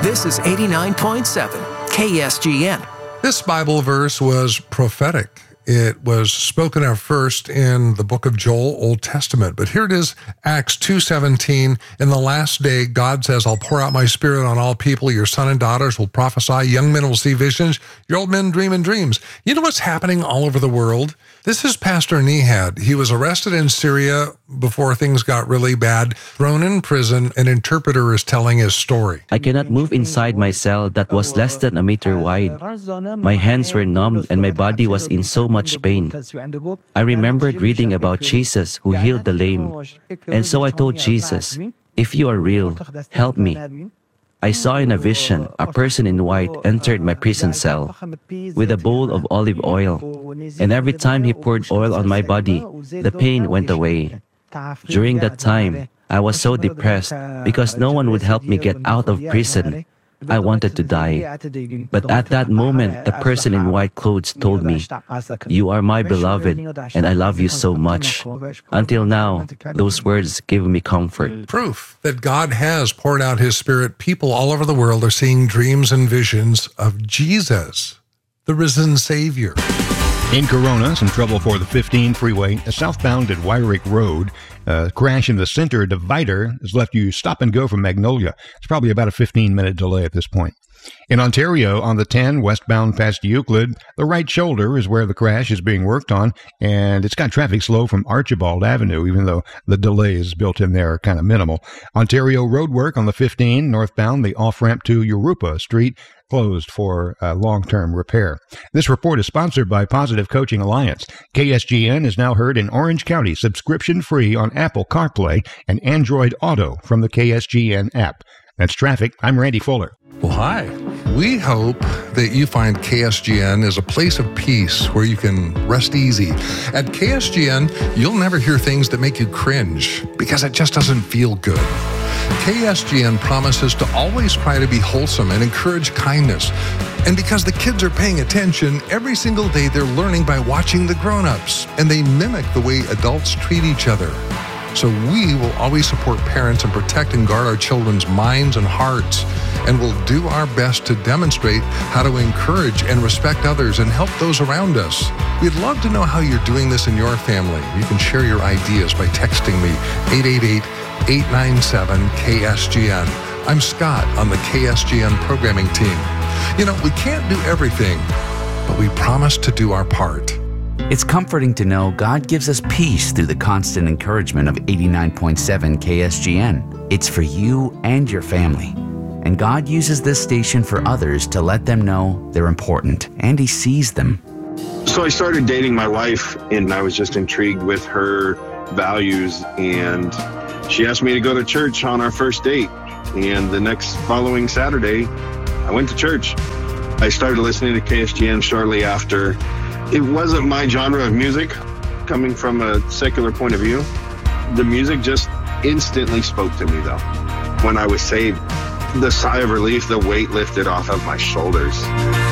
This is 89.7 KSGN. This Bible verse was prophetic. It was spoken of first in the book of Joel, Old Testament. But here it is, Acts 2:17. In the last day, God says, I'll pour out my spirit on all people. Your sons and daughters will prophesy. Young men will see visions. Your old men dream in dreams. You know what's happening all over the world? This is Pastor Nihad. He was arrested in Syria before things got really bad, thrown in prison. An interpreter is telling his story. I cannot move inside my cell that was less than a meter wide. My hands were numb and my body was in so much pain. I remembered reading about Jesus who healed the lame. And so I told Jesus, if you are real, help me. I saw in a vision a person in white entered my prison cell with a bowl of olive oil. And every time he poured oil on my body, the pain went away. During that time, I was so depressed because no one would help me get out of prison. I wanted to die. But at that moment, the person in white clothes told me, you are my beloved, and I love you so much. Until now, those words give me comfort. Proof that God has poured out his spirit. People all over the world are seeing dreams and visions of Jesus, the risen Savior. In Corona, some trouble for the 15 freeway southbound at Wyrick Road. A crash in the center divider has left you stop and go from Magnolia. It's probably about a 15-minute delay at this point. In Ontario, on the 10 westbound past Euclid, the right shoulder is where the crash is being worked on, and it's got traffic slow from Archibald Avenue, even though the delays built in there are kind of minimal. Ontario road work on the 15 northbound, the off-ramp to Europa Street, closed for long-term repair. This report is sponsored by Positive Coaching Alliance. KSGN is now heard in Orange County, subscription-free on Apple CarPlay and Android Auto from the KSGN app. That's traffic. I'm Randy Fuller. Well, hi. We hope that you find KSGN as a place of peace where you can rest easy. At KSGN, you'll never hear things that make you cringe because it just doesn't feel good. KSGN promises to always try to be wholesome and encourage kindness. And because the kids are paying attention, every single day they're learning by watching the grown-ups, and they mimic the way adults treat each other. So we will always support parents and protect and guard our children's minds and hearts, and we'll do our best to demonstrate how to encourage and respect others and help those around us. We'd love to know how you're doing this in your family. You can share your ideas by texting me, 888-897-KSGN. I'm Scott on the KSGN programming team. You know, we can't do everything, but we promise to do our part. It's comforting to know God gives us peace through the constant encouragement of 89.7 KSGN. It's for you and your family. And God uses this station for others to let them know they're important, and He sees them. So I started dating my wife, and I was just intrigued with her values, and she asked me to go to church on our first date. And the next following Saturday, I went to church. I started listening to KSGN shortly after. It wasn't my genre of music, coming from a secular point of view. The music just instantly spoke to me, though. When I was saved, the sigh of relief, the weight lifted off of my shoulders.